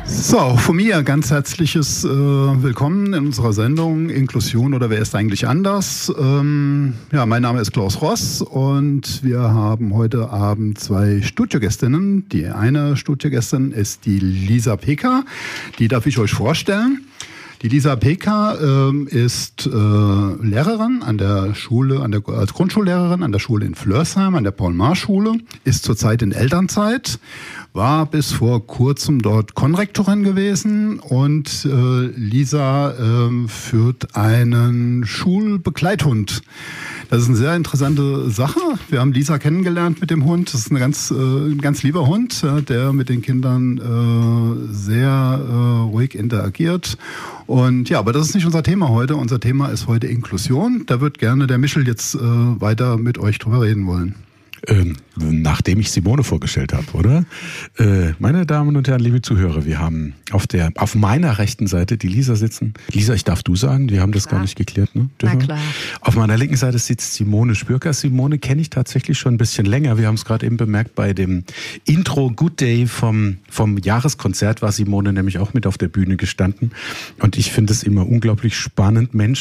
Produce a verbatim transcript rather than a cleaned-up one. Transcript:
So, von mir ganz herzliches äh, Willkommen in unserer Sendung Inklusion oder wer ist eigentlich anders? Ähm, ja, mein Name ist Klaus Ross und wir haben heute Abend zwei Studiogästinnen. Die eine Studiogästin ist die Lisa Peker, die darf ich euch vorstellen. Die Lisa Peker ähm, ist äh, Lehrerin an der Schule, an der, als Grundschullehrerin an der Schule in Flörsheim, an der Paul-Marsch-Schule, ist zurzeit in Elternzeit, war bis vor kurzem dort Konrektorin gewesen und äh, Lisa äh, führt einen Schulbegleithund. Das ist eine sehr interessante Sache. Wir haben Lisa kennengelernt mit dem Hund. Das ist eine ganz, äh, ein ganz lieber Hund, äh, der mit den Kindern äh, sehr äh, ruhig interagiert. Und ja, aber das ist nicht unser Thema heute. Unser Thema ist heute Inklusion. Da wird gerne der Michel jetzt äh, weiter mit euch drüber reden wollen. Ähm, nachdem ich Simone vorgestellt habe, oder? Äh, meine Damen und Herren, liebe Zuhörer, wir haben auf der, auf meiner rechten Seite die Lisa sitzen. Lisa, ich darf du sagen, wir haben das klar. gar nicht geklärt, ne? Na klar. Auf meiner linken Seite sitzt Simone Spürker. Simone kenne ich tatsächlich schon ein bisschen länger. Wir haben es gerade eben bemerkt bei dem Intro Good Day vom, vom Jahreskonzert war Simone nämlich auch mit auf der Bühne gestanden. Und ich finde es immer unglaublich spannend, Menschen